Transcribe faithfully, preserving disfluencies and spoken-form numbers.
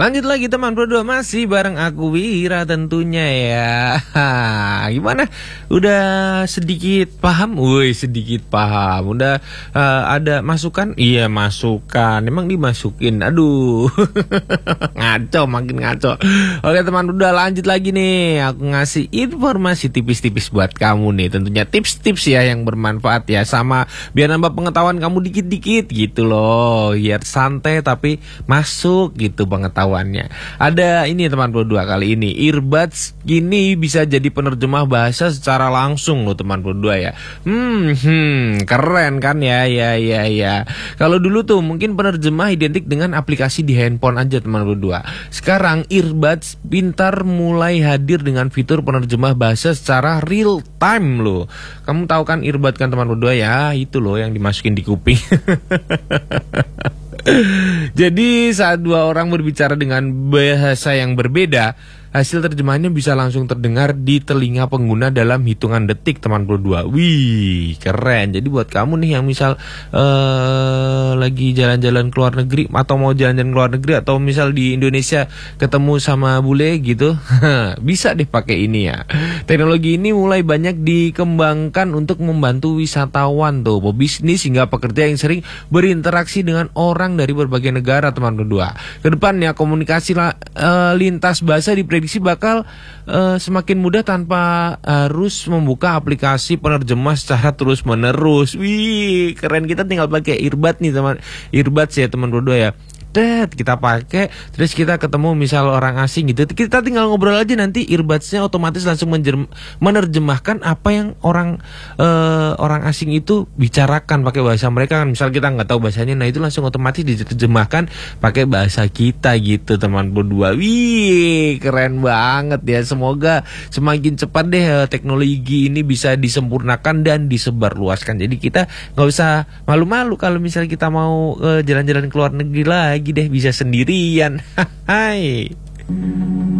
Lanjut lagi teman berdua, masih bareng aku Wira tentunya ya. Gimana? Udah sedikit paham? Woi, sedikit paham. Udah uh, ada masukan? Iya, masukan. Emang dimasukin. Aduh. Ngaco, makin ngaco. Oke teman berdua, lanjut lagi nih. Aku ngasih informasi tipis-tipis buat kamu nih. Tentunya tips-tips ya yang bermanfaat ya. Sama biar nambah pengetahuan kamu dikit-dikit gitu loh. Biar santai tapi masuk gitu pengetahuan. Ada ini teman berdua, kali ini earbuds kini bisa jadi penerjemah bahasa secara langsung loh teman berdua ya. Hmm, hmm keren kan ya, ya, ya, ya. Kalau dulu tuh mungkin penerjemah identik dengan aplikasi di handphone aja teman berdua. Sekarang earbuds pintar mulai hadir dengan fitur penerjemah bahasa secara real time loh. Kamu tahu kan earbud kan teman berdua ya, itu loh yang dimasukin di kuping. Jadi saat dua orang berbicara dengan bahasa yang berbeda, hasil terjemahannya bisa langsung terdengar di telinga pengguna dalam hitungan detik teman berdua. Wih, keren. Jadi buat kamu nih yang misal uh, lagi jalan-jalan ke luar negeri atau mau jalan-jalan ke luar negeri atau misal di Indonesia ketemu sama bule gitu, bisa deh pakai ini ya. Teknologi ini mulai banyak dikembangkan untuk membantu wisatawan tuh, pebisnis hingga pekerja yang sering berinteraksi dengan orang dari berbagai negara teman berdua. Kedepannya komunikasi la, uh, lintas bahasa diprediksi Prediksi bakal uh, semakin mudah tanpa harus membuka aplikasi penerjemah secara terus menerus. Wih, keren, kita tinggal pakai earbud nih teman, earbuds ya teman berdua ya. Tet, kita pakai, terus kita ketemu misal orang asing gitu, kita tinggal ngobrol aja, nanti earbudsnya otomatis langsung menerjemahkan apa yang orang uh, orang asing itu bicarakan pakai bahasa mereka kan. Misal kita nggak tahu bahasanya, nah itu langsung otomatis diterjemahkan pakai bahasa kita gitu teman berdua. Wih, keren banget ya. Semoga semakin cepat deh teknologi ini bisa disempurnakan dan disebarluaskan. Jadi kita nggak usah malu-malu kalau misal kita mau uh, jalan-jalan ke luar negeri lagi deh, bisa sendirian. Hai.